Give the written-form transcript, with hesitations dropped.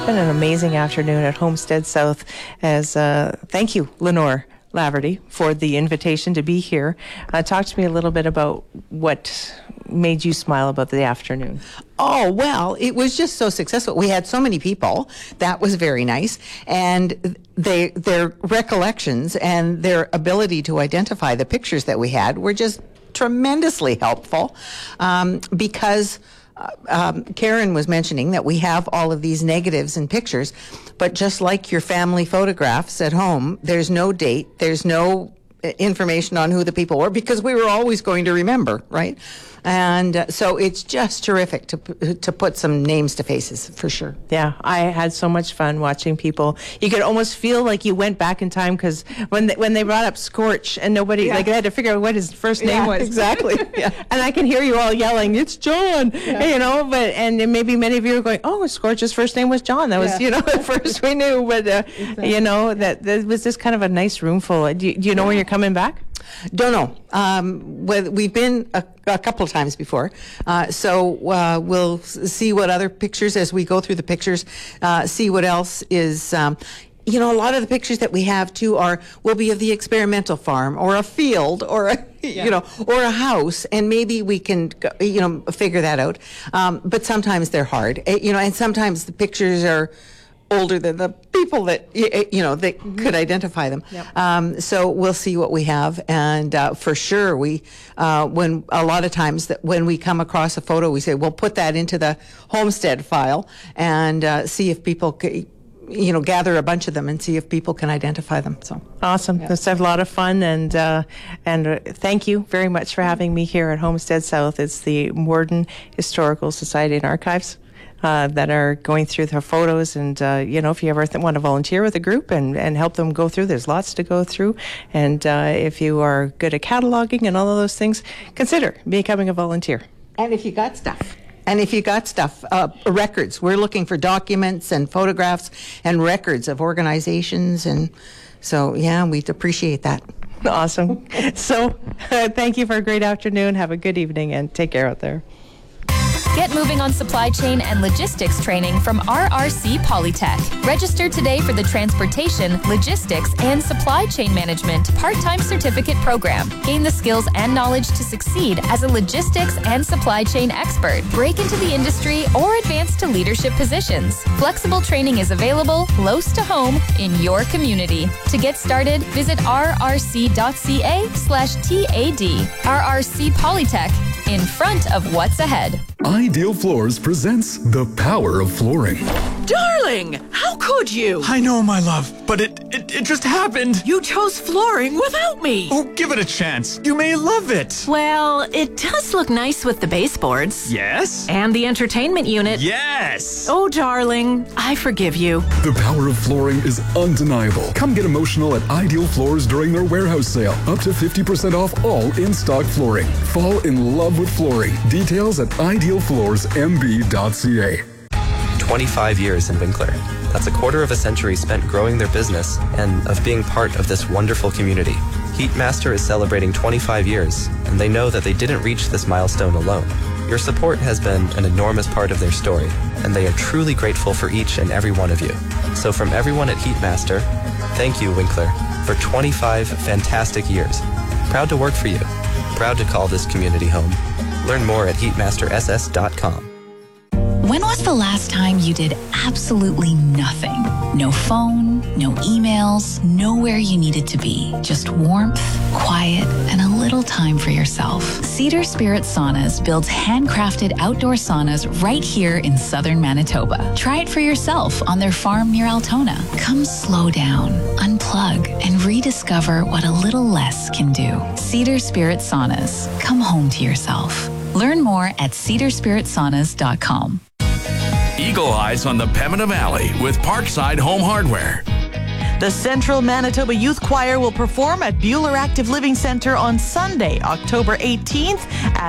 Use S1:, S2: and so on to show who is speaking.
S1: been an amazing afternoon at Homestead South. As thank you, Lenore Laverty, for the invitation to be here. Talk to me a little bit about what made you smile about the afternoon.
S2: Oh, well, it was just so successful. We had so many people. That was very nice. And their recollections and their ability to identify the pictures that we had were just tremendously helpful because Karen was mentioning that we have all of these negatives and pictures, but just like your family photographs at home, there's no date, there's no information on who the people were because we were always going to remember, right? And so it's just terrific to put some names to faces, for sure.
S1: Yeah, I had so much fun watching people. You could almost feel like you went back in time because when they brought up Scorch and nobody, like, they had to figure out what his first name was.
S2: Exactly. Yeah.
S1: And I can hear you all yelling, "It's John!" You know, and maybe many of you are going, "Oh, Scorch's first name was John." That was, at first we knew, but exactly. That was just kind of a nice room full. Do you know when you're coming back?
S2: Don't know. We've been a couple of times before, so we'll see what other pictures as we go through the pictures. See what else is. A lot of the pictures that we have too will be of the experimental farm or a field or or a house, and maybe we can figure that out. But sometimes they're hard, and sometimes the pictures are older than the people that that could identify them. Yep. So we'll see what we have, and for sure we when a lot of times that when we come across a photo, we say we'll put that into the Homestead file and see if people gather a bunch of them and see if people can identify them. So
S1: awesome. Let's have a lot of fun, and thank you very much for having me here at Homestead South. It's the Morden Historical Society and Archives that are going through their photos, and if you ever want to volunteer with a group and help them go through, there's lots to go through, and if you are good at cataloging and all of those things, consider becoming a volunteer.
S2: And if you got stuff, records, we're looking for documents and photographs and records of organizations, and so we'd appreciate that.
S1: Awesome. So thank you for a great afternoon. Have a good evening and take care out there.
S3: Get moving on supply chain and logistics training from RRC Polytech. Register today for the Transportation, Logistics, and Supply Chain Management part-time certificate program. Gain the skills and knowledge to succeed as a logistics and supply chain expert. Break into the industry or advance to leadership positions. Flexible training is available close to home in your community. To get started, visit rrc.ca/TAD. RRC Polytech, in front of what's ahead.
S4: Ideal Floors presents The Power of Flooring.
S5: Darling, how could you?
S6: I know, my love, but it just happened.
S5: You chose flooring without me.
S6: Oh, give it a chance. You may love it.
S5: Well, it does look nice with the baseboards.
S6: Yes.
S5: And the entertainment unit.
S6: Yes.
S5: Oh, darling, I forgive you.
S4: The power of flooring is undeniable. Come get emotional at Ideal Floors during their warehouse sale. Up to 50% off all in-stock flooring. Fall in love with flooring. Details at idealfloorsmb.ca.
S7: 25 years in Winkler. That's a quarter of a century spent growing their business and of being part of this wonderful community. Heatmaster is celebrating 25 years, and they know that they didn't reach this milestone alone. Your support has been an enormous part of their story, and they are truly grateful for each and every one of you. So from everyone at Heatmaster, thank you, Winkler, for 25 fantastic years. Proud to work for you. Proud to call this community home. Learn more at heatmasterss.com.
S8: When was the last time you did absolutely nothing? No phone, no emails, nowhere you needed to be. Just warmth, quiet, and a little time for yourself. Cedar Spirit Saunas builds handcrafted outdoor saunas right here in southern Manitoba. Try it for yourself on their farm near Altona. Come slow down, unplug, and rediscover what a little less can do. Cedar Spirit Saunas. Come home to yourself. Learn more at cedarspiritsaunas.com.
S9: Eagle Eyes on the Pembina Valley with Parkside Home Hardware.
S10: The Central Manitoba Youth Choir will perform at Buhler Active Living Center on Sunday, October 18th at